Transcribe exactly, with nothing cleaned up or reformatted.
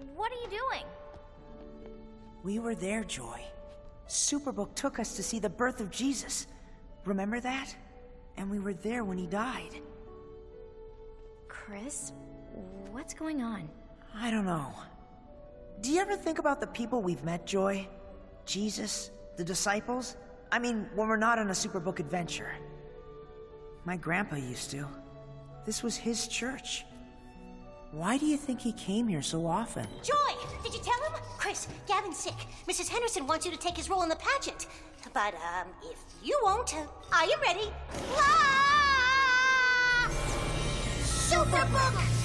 What are you doing? We were there, Joy. Superbook took us to see the birth of Jesus. Remember that? And we were there when he died. Chris, what's going on? I don't know. Do you ever think about the people we've met, Joy? Jesus, the disciples? I mean, when we're not on a Superbook adventure. My grandpa used to. This was his church. Why do you think he came here so often? Joy! Did you tell him? Chris, Gavin's sick. Missus Henderson wants you to take his role in the pageant. But, um, if you won't, uh, are you ready? Ah! Superbook!